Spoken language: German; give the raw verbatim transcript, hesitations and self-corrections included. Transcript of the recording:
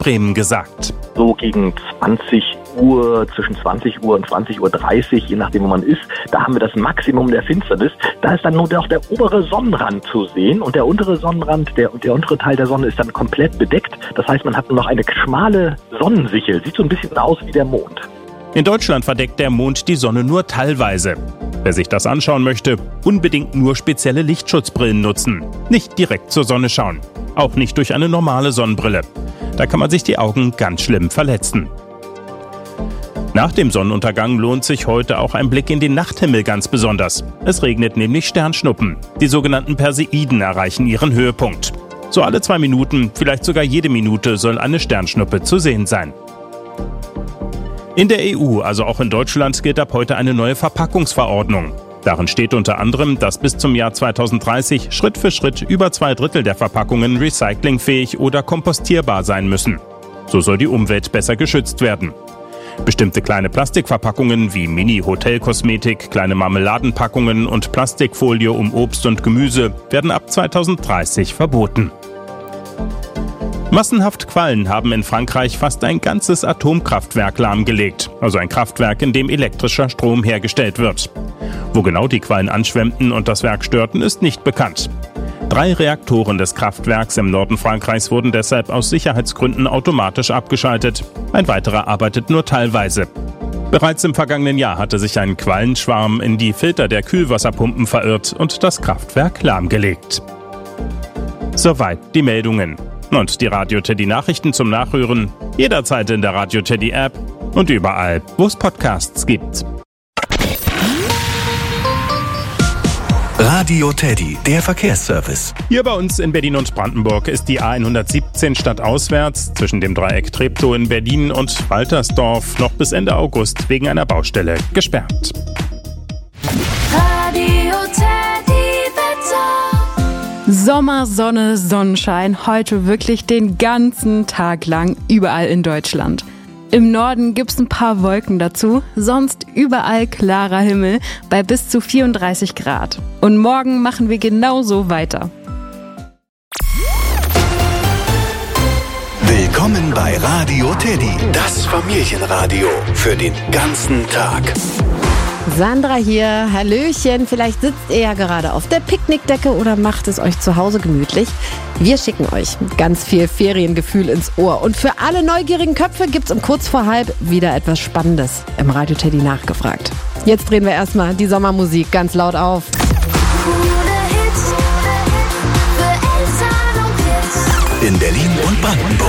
Bremen gesagt. So gegen zwanzig Uhr, zwischen zwanzig Uhr und zwanzig Uhr dreißig, je nachdem wo man ist, da haben wir das Maximum der Finsternis. Da ist dann nur noch der obere Sonnenrand zu sehen und der untere Sonnenrand, der, der untere Teil der Sonne ist dann komplett bedeckt. Das heißt, man hat nur noch eine schmale Sonnensichel. Sieht so ein bisschen aus wie der Mond. In Deutschland verdeckt der Mond die Sonne nur teilweise. Wer sich das anschauen möchte, unbedingt nur spezielle Lichtschutzbrillen nutzen. Nicht direkt zur Sonne schauen. Auch nicht durch eine normale Sonnenbrille. Da kann man sich die Augen ganz schlimm verletzen. Nach dem Sonnenuntergang lohnt sich heute auch ein Blick in den Nachthimmel ganz besonders. Es regnet nämlich Sternschnuppen. Die sogenannten Perseiden erreichen ihren Höhepunkt. So alle zwei Minuten, vielleicht sogar jede Minute, soll eine Sternschnuppe zu sehen sein. In der E U, also auch in Deutschland, gilt ab heute eine neue Verpackungsverordnung. Darin steht unter anderem, dass bis zum Jahr zweitausenddreißig Schritt für Schritt über zwei Drittel der Verpackungen recyclingfähig oder kompostierbar sein müssen. So soll die Umwelt besser geschützt werden. Bestimmte kleine Plastikverpackungen wie Mini-Hotelkosmetik, kleine Marmeladenpackungen und Plastikfolie um Obst und Gemüse werden ab zweitausenddreißig verboten. Massenhaft Quallen haben in Frankreich fast ein ganzes Atomkraftwerk lahmgelegt, also ein Kraftwerk, in dem elektrischer Strom hergestellt wird. Wo genau die Quallen anschwemmten und das Werk störten, ist nicht bekannt. Drei Reaktoren des Kraftwerks im Norden Frankreichs wurden deshalb aus Sicherheitsgründen automatisch abgeschaltet. Ein weiterer arbeitet nur teilweise. Bereits im vergangenen Jahr hatte sich ein Quallenschwarm in die Filter der Kühlwasserpumpen verirrt und das Kraftwerk lahmgelegt. Soweit die Meldungen. Und die Radio Teddy Nachrichten zum Nachhören jederzeit in der Radio Teddy App und überall, wo es Podcasts gibt. Radio Teddy, der Verkehrsservice. Hier bei uns in Berlin und Brandenburg ist die A hundertsiebzehn stadtauswärts zwischen dem Dreieck Treptow in Berlin und Waltersdorf noch bis Ende August wegen einer Baustelle gesperrt. Radio Teddy Wetter. Sommer, Sonne, Sonnenschein, heute wirklich den ganzen Tag lang überall in Deutschland. Im Norden gibt's ein paar Wolken dazu, sonst überall klarer Himmel bei bis zu vierunddreißig Grad. Und morgen machen wir genauso weiter. Willkommen bei Radio Teddy, das Familienradio für den ganzen Tag. Sandra hier, hallöchen, vielleicht sitzt ihr ja gerade auf der Picknickdecke oder macht es euch zu Hause gemütlich. Wir schicken euch ganz viel Feriengefühl ins Ohr und für alle neugierigen Köpfe gibt's um kurz vor halb wieder etwas Spannendes im Radio Teddy nachgefragt. Jetzt drehen wir erstmal die Sommermusik ganz laut auf. In Berlin und Brandenburg.